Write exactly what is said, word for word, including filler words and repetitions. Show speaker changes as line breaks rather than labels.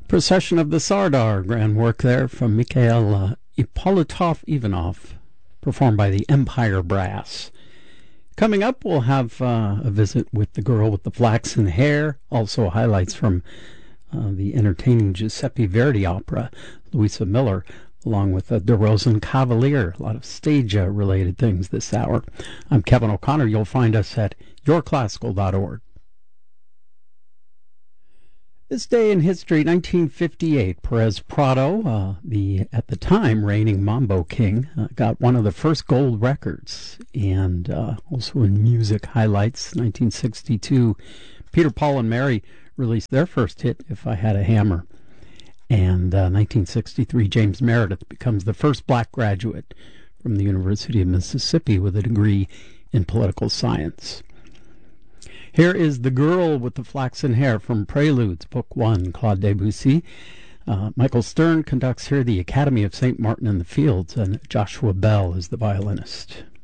Procession of the Sardar, grand work there from Mikhail uh, Ippolitov-Ivanov, performed by the Empire Brass. Coming up, we'll have uh, a visit with the girl with the flaxen hair, also highlights from uh, the entertaining Giuseppe Verdi opera, Louisa Miller, along with uh, Der Rosenkavalier, a lot of stage-related things this hour. I'm Kevin O'Connor. You'll find us at your classical dot org. This day in history, nineteen fifty-eight, Perez Prado, uh, the at the time reigning Mambo King, uh, got one of the first gold records. And uh, also in music highlights, nineteen sixty-two, Peter, Paul, and Mary released their first hit, If I Had a Hammer. And uh, nineteen sixty-three, James Meredith becomes the first black graduate from the University of Mississippi with a degree in political science. Here is The Girl with the Flaxen Hair from Preludes, Book One, Claude Debussy. Uh, Michael Stern conducts here the Academy of Saint Martin in the Fields, and Joshua Bell is the violinist.